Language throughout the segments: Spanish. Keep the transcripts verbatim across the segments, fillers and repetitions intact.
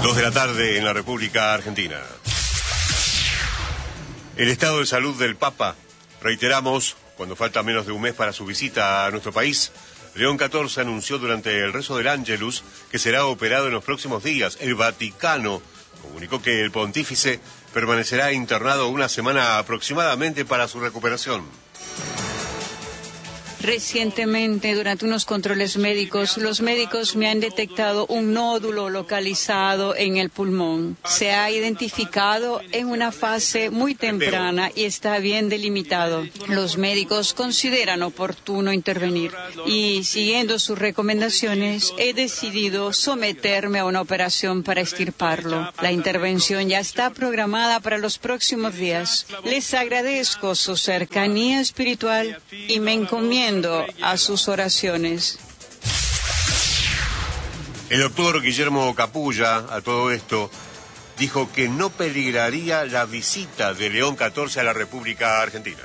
Dos de la tarde en la República Argentina. El estado de salud del Papa, reiteramos, cuando falta menos de un mes para su visita a nuestro país, León catorce anunció durante el rezo del Ángelus que será operado en los próximos días. El Vaticano comunicó que el pontífice permanecerá internado una semana aproximadamente para su recuperación. Recientemente, durante unos controles médicos, los médicos me han detectado un nódulo localizado en el pulmón. Se ha identificado en una fase muy temprana y está bien delimitado. Los médicos consideran oportuno intervenir y, siguiendo sus recomendaciones, he decidido someterme a una operación para extirparlo. La intervención ya está programada para los próximos días. Les agradezco su cercanía espiritual y me encomiendo a sus oraciones. El doctor Guillermo Capulla, a todo esto, dijo que no peligraría la visita de León catorce a la República Argentina.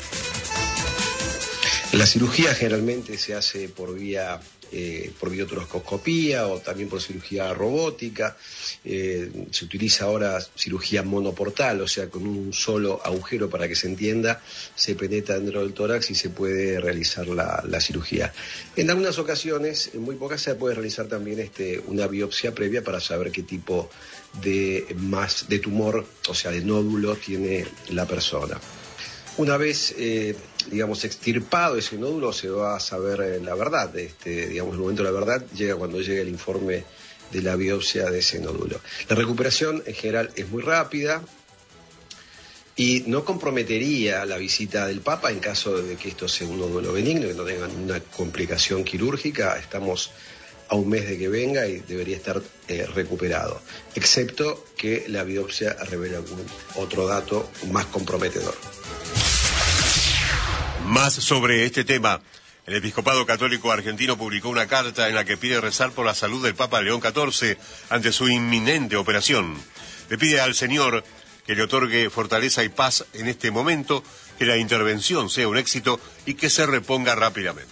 La cirugía generalmente se hace por vía eh, por biotroscopía o también por cirugía robótica. Eh, se utiliza ahora cirugía monoportal, o sea, con un solo agujero, para que se entienda, se penetra dentro del tórax y se puede realizar la, la cirugía. En algunas ocasiones, en muy pocas, se puede realizar también este, una biopsia previa para saber qué tipo de, más, de tumor, o sea, de nódulo tiene la persona. Una vez, eh, digamos, extirpado ese nódulo, se va a saber eh, la verdad. Este, digamos, el momento de la verdad llega cuando llega el informe de la biopsia de ese nódulo. La recuperación en general es muy rápida y no comprometería la visita del Papa en caso de que esto sea un nódulo benigno, que no tenga una complicación quirúrgica. Estamos a un mes de que venga y debería estar eh, recuperado, excepto que la biopsia revele algún otro dato más comprometedor. Más sobre este tema. El Episcopado Católico Argentino publicó una carta en la que pide rezar por la salud del Papa León catorce ante su inminente operación. Le pide al Señor que le otorgue fortaleza y paz en este momento, que la intervención sea un éxito y que se reponga rápidamente.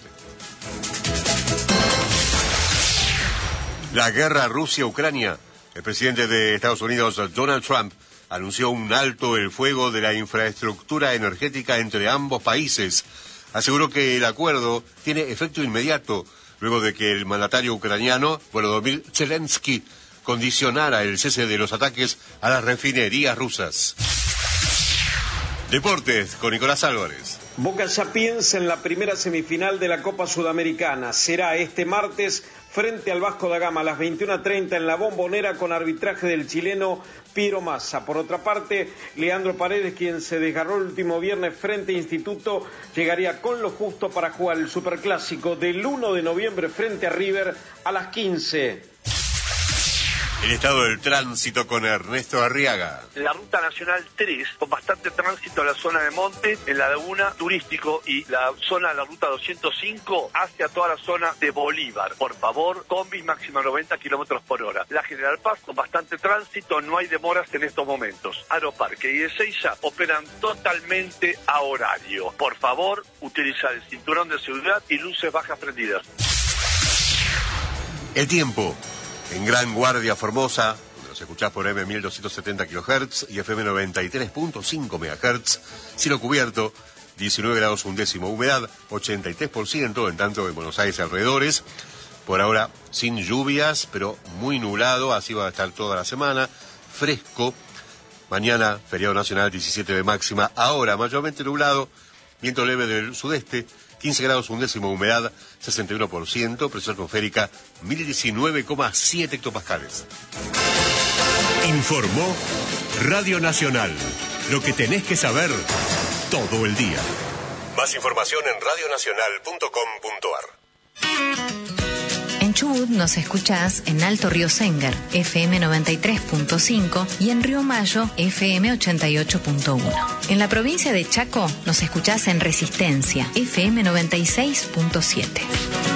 La guerra Rusia-Ucrania. El presidente de Estados Unidos, Donald Trump, anunció un alto el fuego de la infraestructura energética entre ambos países. Aseguró que el acuerdo tiene efecto inmediato, luego de que el mandatario ucraniano, Volodymyr Zelensky, condicionara el cese de los ataques a las refinerías rusas. Deportes, con Nicolás Álvarez. Boca ya piensa en la primera semifinal de la Copa Sudamericana. Será este martes frente al Vasco da Gama a las veintiuna treinta en la Bombonera, con arbitraje del chileno Piero Massa. Por otra parte, Leandro Paredes, quien se desgarró el último viernes frente a Instituto, llegaría con lo justo para jugar el Superclásico del uno de noviembre frente a River a las quince. El estado del tránsito con Ernesto Arriaga. La ruta nacional tres, con bastante tránsito en la zona de Monte, en la laguna turístico, y la zona de la ruta doscientos cinco hacia toda la zona de Bolívar. Por favor, combi máxima noventa kilómetros por hora. La General Paz, con bastante tránsito, no hay demoras en estos momentos. Aeroparque y Ezeiza operan totalmente a horario. Por favor, utilizar el cinturón de seguridad y luces bajas prendidas. El tiempo. En Gran Guardia, Formosa, donde nos escuchás por eme mil doscientos setenta kilohertz y efe eme noventa y tres punto cinco megahertz, cielo cubierto, diecinueve grados un décimo, humedad ochenta y tres por ciento, en tanto en Buenos Aires y alrededores. Por ahora sin lluvias, pero muy nublado, así va a estar toda la semana, fresco. Mañana, feriado nacional, diecisiete de máxima, ahora mayormente nublado, viento leve del sudeste, quince grados un décimo, humedad sesenta y uno por ciento, presión atmosférica mil diecinueve coma siete hectopascales. Informó Radio Nacional. Lo que tenés que saber todo el día. Más información en radio nacional punto com punto ar. En Chubut nos escuchás en Alto Río Sengar, efe eme noventa y tres punto cinco, y en Río Mayo, efe eme ochenta y ocho punto uno. En la provincia de Chaco nos escuchás en Resistencia, efe eme noventa y seis punto siete.